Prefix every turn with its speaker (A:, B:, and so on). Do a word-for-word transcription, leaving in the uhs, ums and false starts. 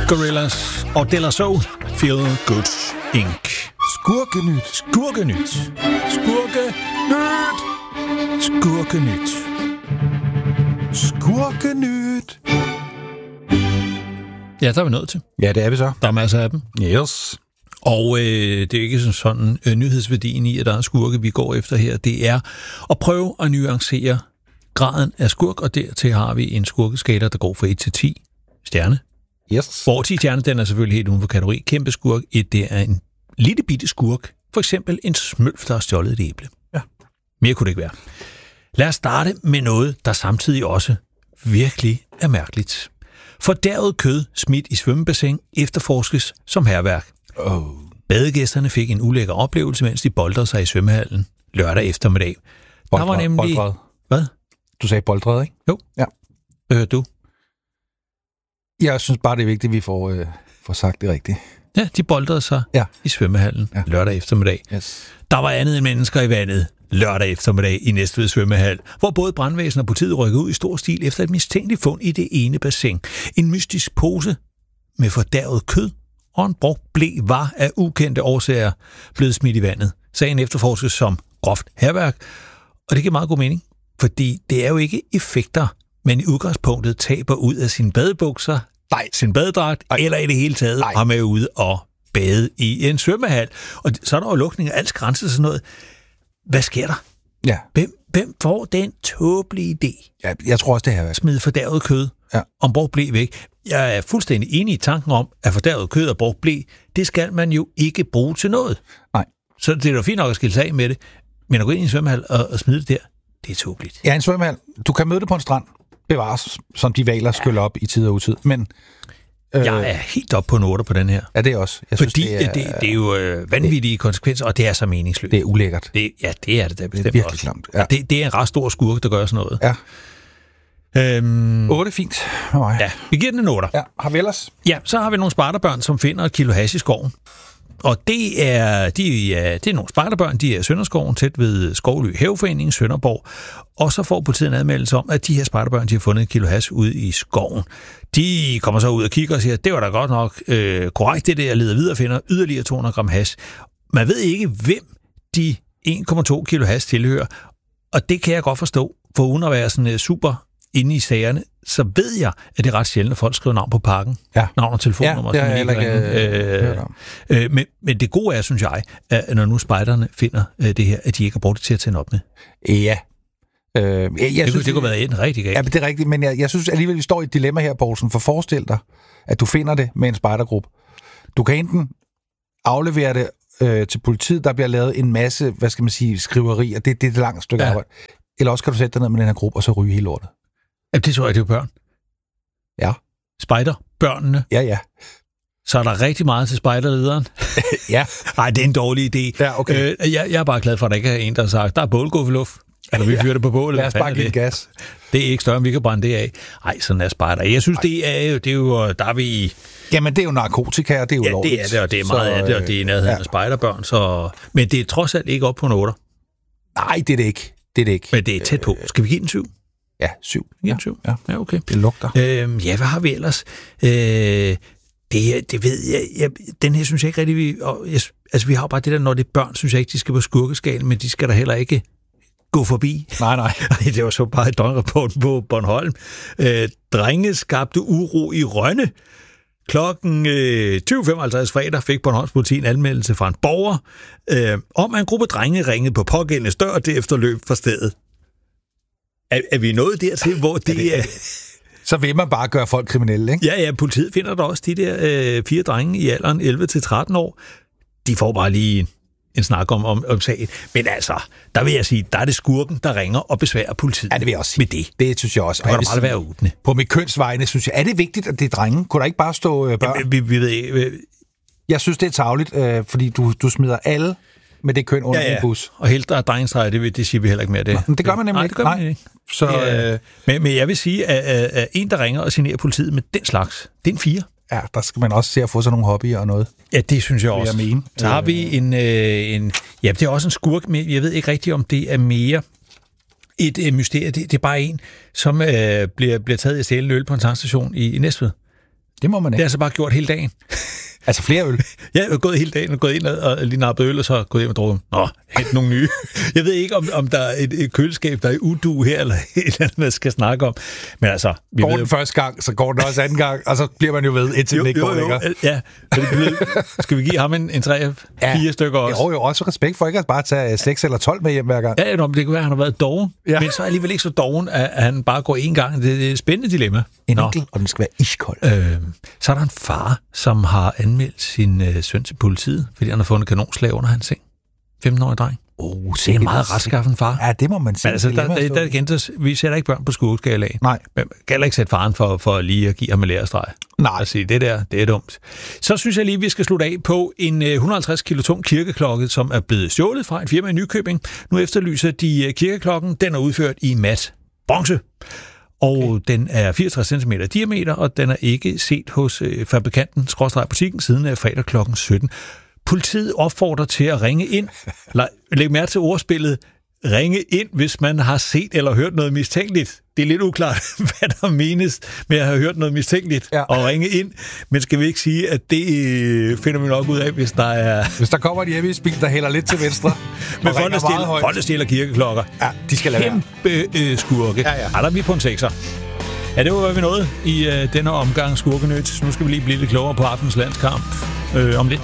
A: Gorillaz og De La Soul, Feel Good Incorporated.
B: Skurkenyt.
A: Skurkenyt. Skurkenyt. Skurkenyt.
B: Skurkenyt.
A: Ja, der er vi nået til.
B: Ja, det er vi så.
A: Der er masser af dem.
B: Yes.
A: Og øh, det er ikke sådan øh, nyhedsværdien i, at der er skurke, vi går efter her. Det er at prøve at nuancere graden af skurk, og dertil har vi en skurkeskala, der går fra et til ti stjerne.
B: Yes.
A: Hvor ti stjerne, den er selvfølgelig helt uden for kategori. Kæmpe skurk. Et, det er en lille bitte skurk. For eksempel en smølf, der har stjålet et æble.
B: Ja.
A: Mere kunne det ikke være. Lad os starte med noget, der samtidig også virkelig er mærkeligt. Fordærvet kød smidt i svømmebassin efterforskes som hærværk.
B: Oh.
A: Badegæsterne fik en ulækker oplevelse, mens de boldrede sig i svømmehallen lørdag eftermiddag.
B: Boldred,
A: Der var nemlig...
B: Boldred.
A: Hvad?
B: Du sagde boldred, ikke?
A: Jo.
B: Ja.
A: Øh, du?
B: Jeg synes bare, det er vigtigt, at vi får, øh, får sagt det rigtigt.
A: Ja, de boldrede sig
B: ja.
A: i svømmehallen ja. lørdag eftermiddag.
B: Yes.
A: Der var andet end mennesker i vandet lørdag eftermiddag i Næstved svømmehal, hvor både brandvæsen og politiet rykkede ud i stor stil efter et mistænkeligt fund i det ene bassin. En mystisk pose med fordærvet kød og en brugt ble var af ukendte årsager blevet smidt i vandet. Sagen efterforskes som groft hærværk, og det giver meget god mening, fordi det er jo ikke effekter, men i udgangspunktet taber ud af sine badebukser, nej, sin badedragt, nej, eller i det hele taget har med ude og bade i en svømmehal. Og så er der jo lukning af alt grænser og sådan noget. Hvad sker der?
B: Ja.
A: Hvem, hvem får den tåbelige idé?
B: Ja, jeg tror også, det her er
A: smide fordærvet kød
B: ja.
A: om brugt ble væk. Jeg er fuldstændig enig i tanken om, at fordærvet kød og brugt ble, det skal man jo ikke bruge til noget.
B: Nej.
A: Så det er jo fint nok at skille sig af med det. Men at gå ind i en svømmehal og, og smide det der, det er tåbeligt.
B: Ja, en svømmehal. Du kan møde det på en strand. Bevares, som de valer skyller op i tid og utid. Men
A: Øh, jeg er helt op på en otter på den her.
B: Ja, det er også. Jeg
A: Fordi
B: synes, det, er,
A: det, det er jo øh, vanvittige det, konsekvenser, og det er så meningsløst.
B: Det er ulækkert.
A: Det, ja, det er det da bestemt
B: det er virkelig
A: også.
B: klamt. Ja.
A: Det, det er en ret stor skurk, der gør sådan noget.
B: Ja.
A: Øhm,
B: otte fint med mig.
A: Ja, vi giver den en otter.
B: Ja, har vi ellers?
A: Ja, så har vi nogle spejderbørn, som finder et kilo hash i skoven. Og det er, de er, det er nogle spejderbørn, de er i Sønderskoven, tæt ved Skovly Haveforening, Sønderborg. Og så får politiet en anmeldelse om, at de her spejderbørn, de har fundet et kilo hash ude i skoven. De kommer så ud og kigger og siger, at det var da godt nok øh, korrekt, det der, leder videre og finder yderligere to hundrede gram hash. Man ved ikke, hvem de en komma to kilo hash tilhører. Og det kan jeg godt forstå, for uden at være sådan uh, super inde i sagerne, så ved jeg, at det er ret sjældent, at folk skriver navn på pakken.
B: Ja.
A: Navn og telefonnummer.
B: Ja, det har jeg ikke øh,
A: øh, men, men det gode er, synes jeg, at når nu spejderne finder øh, det her, at de ikke har brugt det til at tænde op med.
B: Ja. Øh, jeg, jeg
A: det,
B: synes,
A: det kunne være en rigtig galt.
B: Ja, det er rigtigt, men jeg, jeg synes alligevel, vi står i et dilemma her, Poulsen, for forestil dig, at du finder det med en spejdergruppe. Du kan enten aflevere det øh, til politiet, der bliver lavet en masse, hvad skal man sige, skriverier, det, det er et langt stykke ja. arbejde. Eller også kan du sætte dig ned med den her gruppe, og så ryge hele lortet.
A: Ja, det tror jeg, det er børn.
B: Ja.
A: Spejder, børnene.
B: Ja, ja.
A: Så er der rigtig meget til spejderlederen.
B: Ja.
A: Nej, det er en dårlig idé.
B: Ja, okay.
A: Øh, jeg, jeg er bare glad for, at der ikke er en, der har sagt, der er bålguffeluft. Eller vi fyrer det på bålet.
B: Lad os bare give det gas.
A: Det er ikke større, end vi kan brænde det af. Nej, sådan er spejder. Jeg synes, det er, jo, det er jo, der er vi i...
B: Jamen, det er jo narkotika, og det er jo
A: ja,
B: lovligt.
A: det er det, og det er meget så, af det, og det er nærheden ja. af spejderbørn. Så... Men det er trods alt ikke op på en otter.
B: Nej, det er det ikke. Det er det ikke.
A: Men det er tæt på. Skal vi give den syv?
B: Ja, syv.
A: Ja, syv.
B: Ja.
A: Ja, okay.
B: Det lugter.
A: Øhm, ja, hvad har vi ellers? Øh, det, det ved jeg, jeg... Den her synes jeg ikke rigtig... Vi, og jeg, altså, vi har bare det der, når det er børn, synes jeg ikke, de skal på skurkeskalen, men de skal der heller ikke gå forbi.
B: Nej, nej.
A: Det var så bare et døgnrapport på Bornholm. Øh, drenge skabte uro i Rønne. Klokken øh, tyve femoghalvtreds fredag fik Bornholms politi en anmeldelse fra en borger øh, om, at en gruppe drenge ringede på pågældende dør, og det efterløb fra stedet. Er, er vi nået dertil, hvor det, det er...
B: Så vil man bare gøre folk kriminelle, ikke?
A: Ja, ja, politiet finder der også de der øh, fire drenge i alderen elleve til tretten år. De får bare lige en, en snak om, om, om sagen. Men altså, der vil jeg sige, der er det skurken, der ringer og besværer politiet.
B: Ja, det vil jeg også sige.
A: Med det.
B: Det synes jeg også.
A: Det må der bare være åbne.
B: På mit kønsvejene, synes jeg, er det vigtigt, at det er drenge? Kunne der ikke bare stå øh, børn?
A: Ja, vi, vi ved ikke... Øh...
B: Jeg synes, det er tarveligt, øh, fordi du, du smider alle med det køn under ja, ja. en bus.
A: Og helt der er drengestreger, det, det siger vi heller ikke mere. Det,
B: Nå, det gør man nemlig
A: Nej,
B: ikke.
A: Det gør man ikke.
B: Så,
A: det, øh... men, men jeg vil sige, at, at, at en, der ringer og signerer politiet med den slags, det er en fire.
B: Ja, der skal man også se at få sådan nogle hobbyer og noget.
A: Ja, det synes jeg også.
B: Jeg mene.
A: Så har vi en, øh, en... Ja, det er også en skurk, men jeg ved ikke rigtigt, om det er mere et øh, mysterie. Det, det er bare en, som øh, bliver, bliver taget i at stjæle en øl på en tankstation i, i Næstved.
B: Det må man
A: Det
B: ikke.
A: er altså bare gjort hele dagen.
B: Altså flere øl.
A: Jeg er gået hele dagen og gået ind og lige nappet øl, og så gået hjem og drukket. Nå, hent nogle nye. Jeg ved ikke, om, om der er et, et køleskab, der er i udu her, eller et eller andet, man skal snakke om. Men altså... Vi
B: går
A: ved
B: den
A: jo...
B: første gang, så går den også anden gang, og så bliver man jo ved, indtil den ikke går længere.
A: Ja, det blevet... Skal vi give ham en, en tre, fire ja. stykker også?
B: Jo, jo, også respekt for ikke at bare tage seks eller tolv med hjem hver gang.
A: Ja, det kan være, at han har været doven, ja. Men så er alligevel ikke så doven, at han bare går én gang. Det er et spændende dilemma.
B: En enkelt, og den skal være iskold.
A: Øh, så er der en far, som har anmeldt sin øh, søn til politiet, fordi han har fundet kanonslag under hans seng. femten-årig dreng.
B: Oh,
A: det er en meget retskaffen far.
B: Ja, det må man sige.
A: Men altså, der, der, der, der, vi sætter ikke børn på skurkeskalaen.
B: Nej.
A: Men man kan ikke sætte faren for, for lige at give ham en lærestreg.
B: Nej.
A: Og sige, det der, det er dumt. Så synes jeg lige, vi skal slutte af på en et hundrede og halvtreds kilo tung kirkeklokke, som er blevet stjålet fra et firma i Nykøbing. Nu efterlyser de kirkeklokken. Den er udført i mat bronze. Og okay. Den er fireogtres centimeter i diameter, og den er ikke set hos øh, fabrikanten, skråstreg butikken, siden af fredag klokken sytten. Politiet opfordrer til at ringe ind. Læg mærke til ordspillet. Ringe ind, hvis man har set eller hørt noget mistænkeligt. Det er lidt uklart, hvad der menes med at have hørt noget mistænkeligt ja. Og ringe ind. Men skal vi ikke sige, at det finder vi nok ud af, hvis der er...
B: Hvis der kommer en hjemmebil, der hælder lidt til venstre.
A: Men folk, der stjæler, folk, der stjæler kirkeklokker.
B: Ja, de skal lade være.
A: Kæmpe øh, skurke. Ja, ja. Eller vi på en sekser. Ja, det var, hvad vi nåede i øh, denne omgang Skurkenyt. Nu skal vi lige blive lidt klogere på aftens landskamp øh, om lidt.